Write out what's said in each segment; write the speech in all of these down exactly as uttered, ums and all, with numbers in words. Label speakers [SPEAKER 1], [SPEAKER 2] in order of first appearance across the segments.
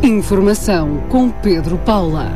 [SPEAKER 1] Informação com Pedro Paula.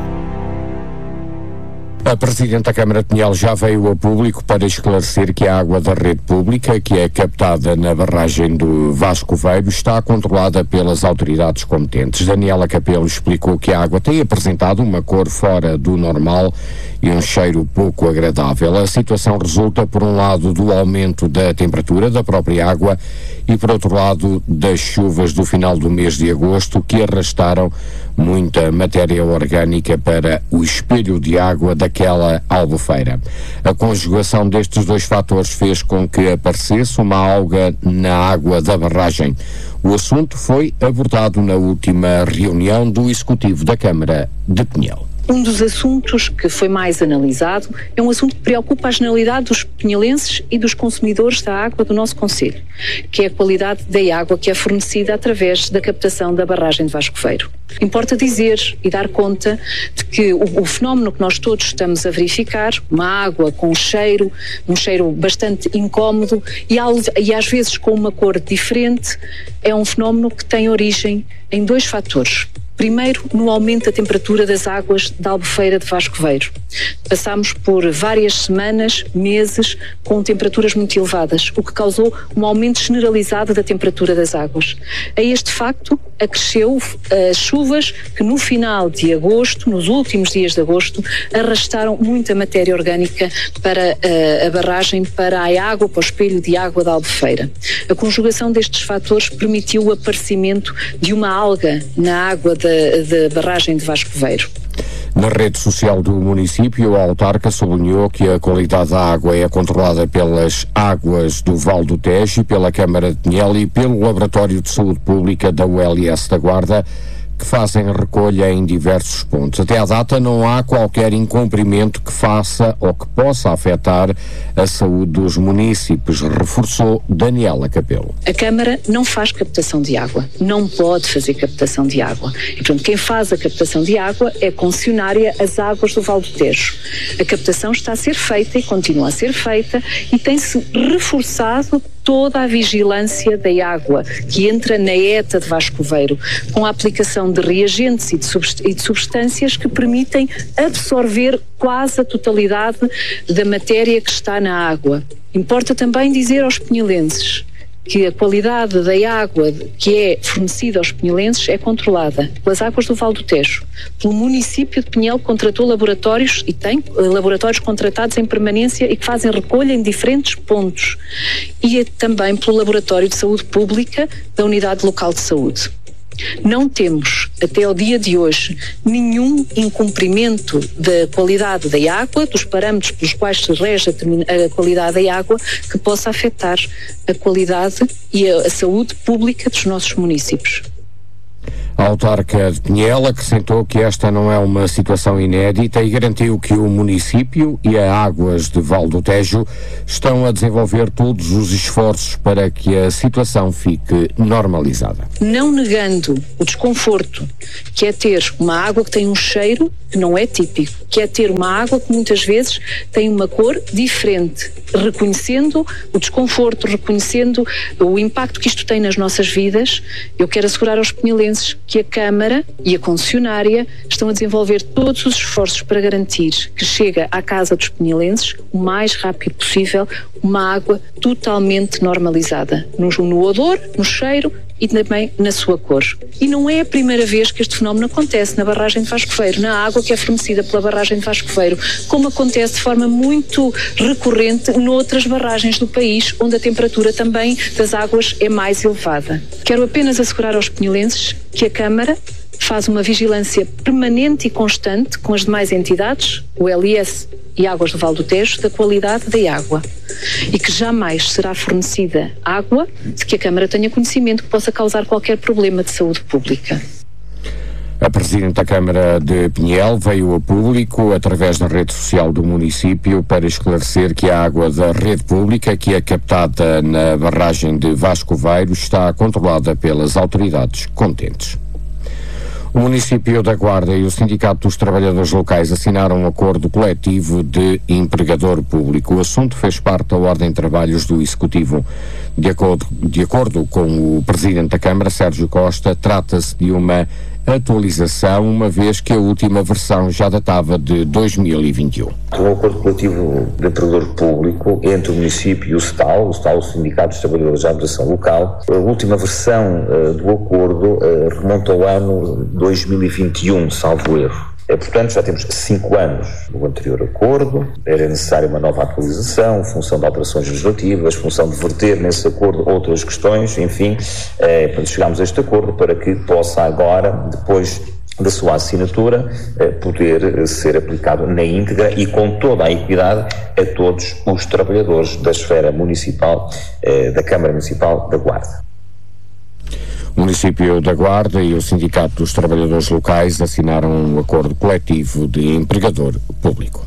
[SPEAKER 2] A Presidente da Câmara de Pinhel já veio ao público para esclarecer que a água da rede pública, que é captada na barragem do Vasco Veiro, está controlada pelas autoridades competentes. Daniela Capelo explicou que a água tem apresentado uma cor fora do normal e um cheiro pouco agradável. A situação resulta, por um lado, do aumento da temperatura da própria água e, por outro lado, das chuvas do final do mês de agosto, que arrastaram muita matéria orgânica para o espelho de água daquela albufeira. A conjugação destes dois fatores fez com que aparecesse uma alga na água da barragem. O assunto foi abordado na última reunião do Executivo da Câmara de Pinhel.
[SPEAKER 3] Um dos assuntos que foi mais analisado é um assunto que preocupa a generalidade dos pinhelenses e dos consumidores da água do nosso concelho, que é a qualidade da água que é fornecida através da captação da barragem de Vasco Veiro. Importa dizer e dar conta de que o, o fenómeno que nós todos estamos a verificar, uma água com cheiro, um cheiro bastante incómodo e, e às vezes com uma cor diferente, é um fenómeno que tem origem em dois fatores. Primeiro, no aumento da temperatura das águas da albufeira de Vasco Veiro. Passámos por várias semanas, meses, com temperaturas muito elevadas, o que causou um aumento generalizado da temperatura das águas. A este facto, acresceu as chuvas que no final de agosto, nos últimos dias de agosto, arrastaram muita matéria orgânica para a, a barragem, para a água, para o espelho de água da albufeira. A conjugação destes fatores permitiu o aparecimento de uma alga na água da da barragem de Vasco Veiro.
[SPEAKER 2] Na rede social do município, a autarca sublinhou que a qualidade da água é controlada pelas águas do Val do Tejo, pela Câmara de Pinhel e pelo Laboratório de Saúde Pública da U L S da Guarda, que fazem recolha em diversos pontos. Até à data não há qualquer incumprimento que faça ou que possa afetar a saúde dos munícipes, reforçou Daniela Capelo.
[SPEAKER 3] A Câmara não faz captação de água, não pode fazer captação de água. E, portanto, quem faz a captação de água é concessionária as águas do Val do Tejo. A captação está a ser feita e continua a ser feita e tem-se reforçado toda a vigilância da água que entra na ETA de Vasco Veiro, com a aplicação de reagentes e de, subst- e de substâncias que permitem absorver quase a totalidade da matéria que está na água. Importa também dizer aos pinhelenses que a qualidade da água que é fornecida aos pinhelenses é controlada pelas águas do Val do Tejo. Pelo município de Pinhel contratou laboratórios e tem laboratórios contratados em permanência e que fazem recolha em diferentes pontos. E é também pelo Laboratório de Saúde Pública da Unidade Local de Saúde. Não temos, até ao dia de hoje, nenhum incumprimento da qualidade da água, dos parâmetros pelos quais se rege a, a qualidade da água, que possa afetar a qualidade e a, a saúde pública dos nossos municípios.
[SPEAKER 2] A autarca de Pinhel acrescentou que esta não é uma situação inédita e garantiu que o município e a Águas de Val do Tejo estão a desenvolver todos os esforços para que a situação fique normalizada.
[SPEAKER 3] Não negando o desconforto que é ter uma água que tem um cheiro que não é típico, que é ter uma água que muitas vezes tem uma cor diferente, reconhecendo o desconforto, reconhecendo o impacto que isto tem nas nossas vidas, eu quero assegurar aos pinhelenses que a Câmara e a concessionária estão a desenvolver todos os esforços para garantir que chega à casa dos pinhelenses o mais rápido possível uma água totalmente normalizada, no, no odor, no cheiro e também na sua cor. E não é a primeira vez que este fenómeno acontece na barragem de Vasco Veiro, na água que é fornecida pela barragem de Vasco Veiro, como acontece de forma muito recorrente noutras barragens do país, onde a temperatura também das águas é mais elevada. Quero apenas assegurar aos pinhelenses que a Câmara faz uma vigilância permanente e constante com as demais entidades, o L S e Águas do Val do Tejo, da qualidade da água. E que jamais será fornecida água de que a Câmara tenha conhecimento que possa causar qualquer problema de saúde pública.
[SPEAKER 2] A Presidente da Câmara de Pinhel veio a público, através da rede social do município, para esclarecer que a água da rede pública, que é captada na barragem de Vasco Veiro, está controlada pelas autoridades competentes. O município da Guarda e o Sindicato dos Trabalhadores Locais assinaram um acordo coletivo de empregador público. O assunto fez parte da ordem de trabalhos do Executivo. De acordo, de acordo com o Presidente da Câmara, Sérgio Costa, trata-se de uma atualização, uma vez que a última versão já datava de dois mil e vinte e um.
[SPEAKER 4] Um acordo coletivo de empregador público entre o município e o S T A L, o S T A L, o Sindicato dos Trabalhadores da Administração Local. A última versão uh, do acordo uh, remonta ao ano dois mil e vinte e um, salvo erro. É, portanto, já temos cinco anos do anterior acordo, era necessária uma nova atualização, função de alterações legislativas, função de verter nesse acordo outras questões, enfim, é, portanto, chegámos a este acordo para que possa agora, depois da sua assinatura, é, poder ser aplicado na íntegra e com toda a equidade a todos os trabalhadores da esfera municipal, é, da Câmara Municipal da Guarda.
[SPEAKER 2] O município da Guarda e o Sindicato dos Trabalhadores Locais assinaram um acordo coletivo de empregador público.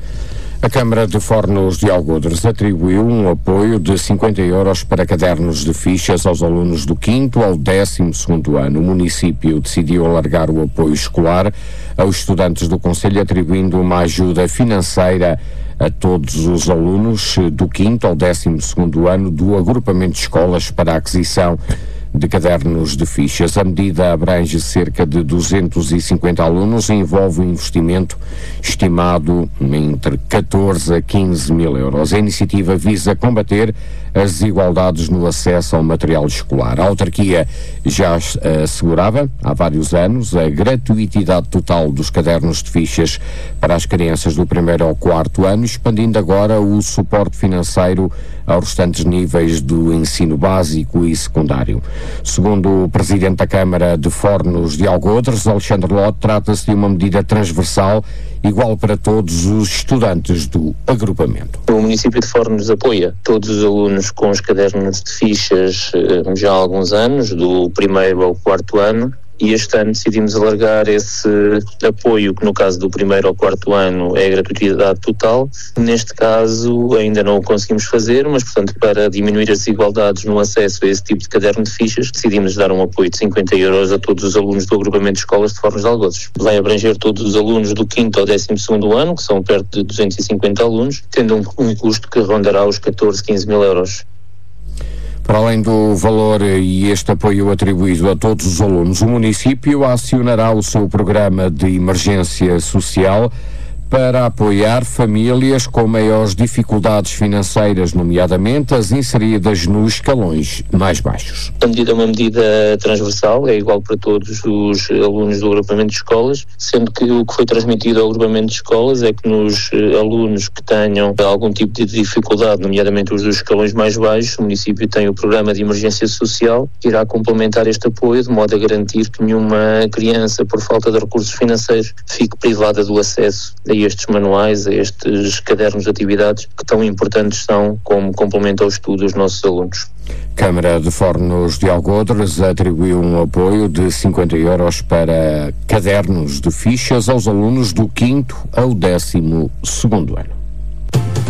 [SPEAKER 2] A Câmara de Fornos de Algodres atribuiu um apoio de cinquenta euros para cadernos de fichas aos alunos do quinto ao décimo segundo ano. O município decidiu alargar o apoio escolar aos estudantes do concelho, atribuindo uma ajuda financeira a todos os alunos do quinto ao décimo segundo ano do agrupamento de escolas para a aquisição de cadernos de fichas. A medida abrange cerca de duzentos e cinquenta alunos e envolve um investimento estimado entre catorze a quinze mil euros. A iniciativa visa combater as desigualdades no acesso ao material escolar. A autarquia já assegurava há vários anos a gratuitidade total dos cadernos de fichas para as crianças do primeiro ao quarto ano, expandindo agora o suporte financeiro aos restantes níveis do ensino básico e secundário. Segundo o Presidente da Câmara de Fornos de Algodres, Alexandre Lote, trata-se de uma medida transversal igual para todos os estudantes do agrupamento.
[SPEAKER 5] O município de Fornos apoia todos os alunos com os cadernos de fichas já há alguns anos, do primeiro ao quarto ano, e este ano decidimos alargar esse apoio, que no caso do primeiro ao quarto ano é a gratuidade total. Neste caso ainda não o conseguimos fazer, mas portanto para diminuir as desigualdades no acesso a esse tipo de caderno de fichas, decidimos dar um apoio de cinquenta euros a todos os alunos do agrupamento de escolas de Fornos de Algodres. Vai abranger todos os alunos do quinto ao décimo segundo ano, que são perto de duzentos e cinquenta alunos, tendo um, um custo que rondará os catorze, quinze mil euros.
[SPEAKER 2] Para além do valor e este apoio atribuído a todos os alunos, o município acionará o seu programa de emergência social para apoiar famílias com maiores dificuldades financeiras, nomeadamente as inseridas nos escalões mais baixos.
[SPEAKER 5] A medida é uma medida transversal, é igual para todos os alunos do agrupamento de escolas, sendo que o que foi transmitido ao agrupamento de escolas é que nos alunos que tenham algum tipo de dificuldade, nomeadamente os dos escalões mais baixos, o município tem o programa de emergência social que irá complementar este apoio de modo a garantir que nenhuma criança, por falta de recursos financeiros, fique privada do acesso a estes manuais, a estes cadernos de atividades que tão importantes são como complemento ao estudo dos nossos alunos.
[SPEAKER 2] Câmara de Fornos de Algodres atribuiu um apoio de cinquenta euros para cadernos de fichas aos alunos do quinto ao décimo segundo ano.